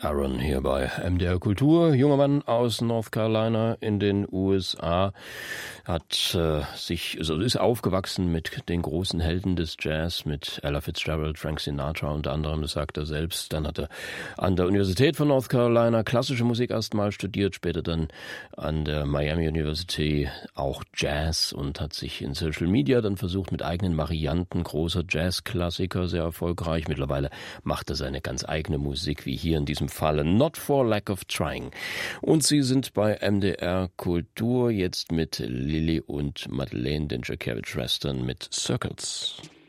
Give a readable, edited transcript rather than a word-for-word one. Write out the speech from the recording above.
Aaron hier bei MDR Kultur, junger Mann aus North Carolina in den USA, ist aufgewachsen mit den großen Helden des Jazz, mit Ella Fitzgerald, Frank Sinatra unter anderem, das sagt er selbst. Dann hat er an der Universität von North Carolina klassische Musik erstmal studiert, später dann an der Miami University auch Jazz und hat sich in Social Media dann versucht mit eigenen Varianten, großer Jazzklassiker, sehr erfolgreich. Mittlerweile macht er seine ganz eigene Musik, wie hier in diesem Falle Not for Lack of Trying. Und Sie sind bei MDR Kultur jetzt mit Lilly und Madeleine Dencherkewitsch-Schwestern mit Circles.